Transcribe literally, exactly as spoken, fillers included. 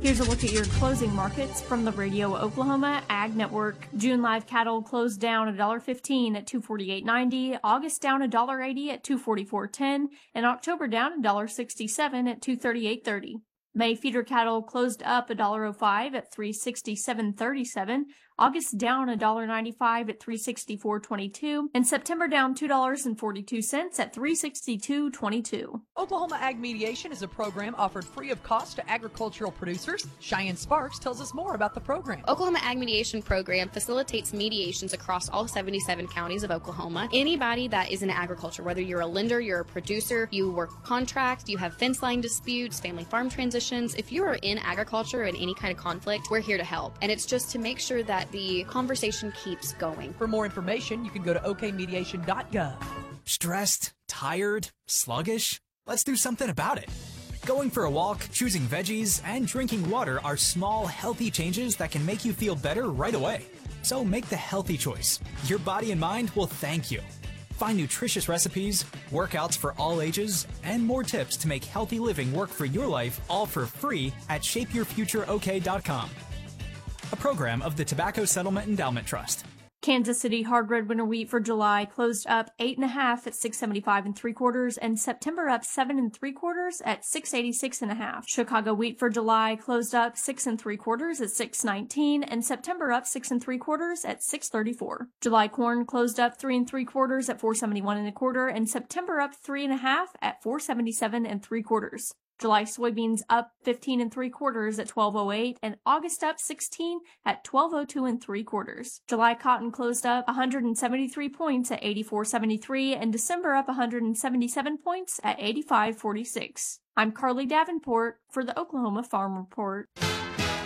Here's a look at your closing markets from the Radio Oklahoma Ag Network. June live cattle closed down one dollar fifteen at two forty-eight ninety, August down one dollar eighty at two forty-four ten, and October down one dollar sixty-seven at two thirty-eight thirty. May feeder cattle closed up one dollar oh five at three sixty-seven thirty-seven, August down one dollar ninety-five at three sixty-four twenty-two, and September down two dollars and forty-two cents at three sixty-two twenty-two. Oklahoma Ag Mediation is a program offered free of cost to agricultural producers. Cheyenne Sparks tells us more about the program. Oklahoma Ag Mediation program facilitates mediations across all seventy-seven counties of Oklahoma. Anybody that is in agriculture, whether you're a lender, you're a producer, you work contract, you have fence line disputes, family farm transitions, if you are in agriculture and any kind of conflict, we're here to help. And it's just to make sure that the conversation keeps going. For more information, you can go to o k mediation dot gov. Stressed? Tired? Sluggish? Let's do something about it. Going for a walk, choosing veggies, and drinking water are small, healthy changes that can make you feel better right away. So make the healthy choice. Your body and mind will thank you. Find nutritious recipes, workouts for all ages, and more tips to make healthy living work for your life all for free at shape your future o k dot com. A program of the Tobacco Settlement Endowment Trust. Kansas City hard red winter wheat for July closed up eight and a half at six seventy-five and three quarters, and September up seven and three quarters at six eighty-six and a half. Chicago wheat for July closed up six and three quarters at six nineteen, and September up six and three quarters at six thirty-four. July corn closed up three and three quarters at four seventy-one and a quarter, and September up three and a half at four seventy-seven and three quarters. July soybeans up fifteen and three quarters at twelve oh eight, and August up sixteen at twelve oh two and three quarters. July cotton closed up one hundred seventy-three points at eighty-four seventy-three, and December up one hundred seventy-seven points at eighty-five forty-six. I'm Carly Davenport for the Oklahoma Farm Report.